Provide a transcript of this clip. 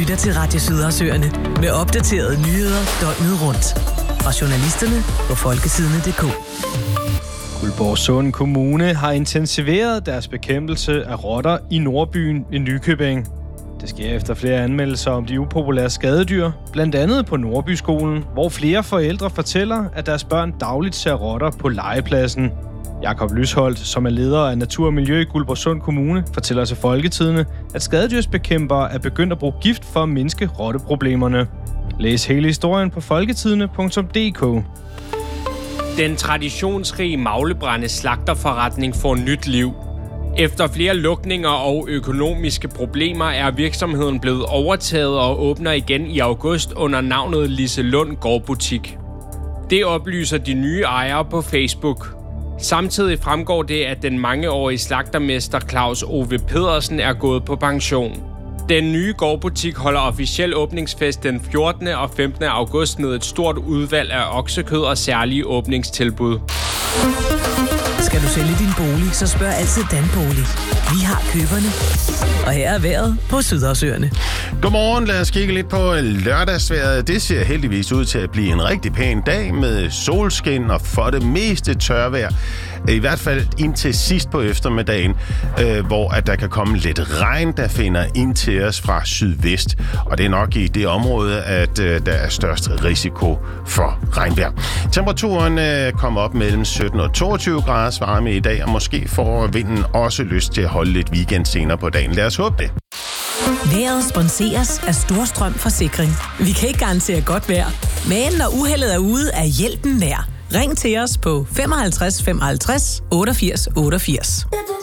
lytter til Radio Sydersøerne med opdaterede nyheder døgnet rundt. Fra journalisterne på folketidene.dk. Guldborgsund Kommune har intensiveret deres bekæmpelse af rotter i Nordbyen i Nykøbing. Det sker efter flere anmeldelser om de upopulære skadedyr, blandt andet på Nordbyskolen, hvor flere forældre fortæller, at deres børn dagligt ser rotter på legepladsen. Jakob Lysholdt, som er leder af Natur og Miljø i Guldborgsund Kommune, fortæller til Folketidene, at skadedyrsbekæmpere er begyndt at bruge gift for at mindske rotteproblemerne. Læs hele historien på folketidene.dk. Den traditionsrige Maglebrænde slagterforretning får nyt liv. Efter flere lukninger og økonomiske problemer er virksomheden blevet overtaget og åbner igen i august under navnet Liselund Gårdbutik. Det oplyser de nye ejere på Facebook. Samtidig fremgår det, at den mangeårige slagtermester Claus Ove Pedersen er gået på pension. Den nye gårdbutik holder officiel åbningsfest den 14. og 15. august med et stort udvalg af oksekød og særlige åbningstilbud. Skal du sælge din bolig, så spørg altid Danbolig. Vi har køberne. Og her er vejret på Sydersøerne. Godmorgen, lad os kigge lidt på lørdagsvejret. Det ser heldigvis ud til at blive en rigtig pæn dag med solskin og for det meste tørvejr. I hvert fald indtil sidst på eftermiddagen, hvor at der kan komme lidt regn, der finder ind til os fra sydvest. Og det er nok i det område, at der er størst risiko for regnvejr. Temperaturen kommer op mellem 17 og 22 graders varme i dag, og måske får vinden også lyst til at holde lidt weekend senere på dagen. Lad os håbe det. Vejret sponseres af Storstrøm Forsikring. Vi kan ikke garantere godt vejr, men når uheldet er ude, er hjælpen nær. Ring til os på 55 55 88 88.